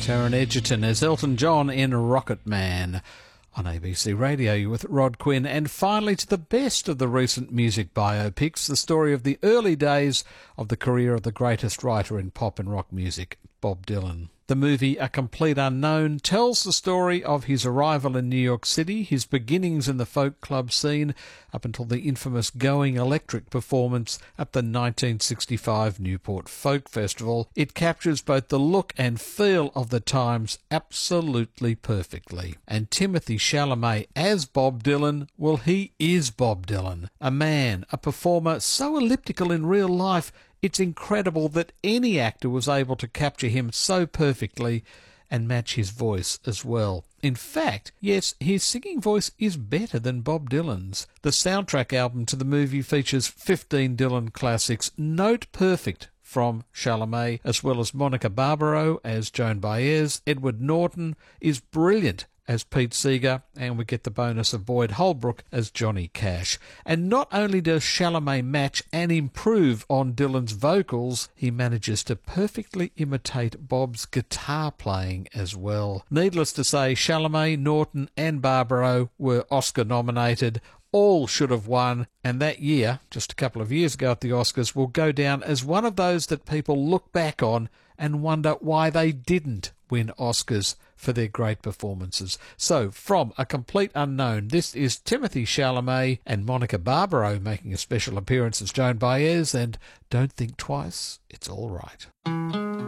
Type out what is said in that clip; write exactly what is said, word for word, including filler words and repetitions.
Taron Egerton as Elton John in Rocket Man. On A B C Radio, you're with Rod Quinn. And finally, to the best of the recent music biopics, the story of the early days of the career of the greatest writer in pop and rock music, Bob Dylan. The movie A Complete Unknown tells the story of his arrival in New York City, his beginnings in the folk club scene, up until the infamous Going Electric performance at the nineteen sixty-five Newport Folk Festival. It captures both the look and feel of the times absolutely perfectly. And Timothy Chalamet as Bob Dylan, well, he is Bob Dylan. A man, a performer so elliptical in real life, it's incredible that any actor was able to capture him so perfectly and match his voice as well. In fact, yes, his singing voice is better than Bob Dylan's. The soundtrack album to the movie features fifteen Dylan classics, note perfect from Chalamet, as well as Monica Barbaro as Joan Baez. Edward Norton is brilliant as Pete Seeger, and we get the bonus of Boyd Holbrook as Johnny Cash. And not only does Chalamet match and improve on Dylan's vocals, he manages to perfectly imitate Bob's guitar playing as well. Needless to say, Chalamet, Norton and Barbaro were Oscar nominated. All should have won, and that year, just a couple of years ago at the Oscars, will go down as one of those that people look back on and wonder why they didn't win Oscars for their great performances. So, from A Complete Unknown, this is Timothy Chalamet and Monica Barbaro making a special appearance as Joan Baez, and Don't Think Twice, It's All Right.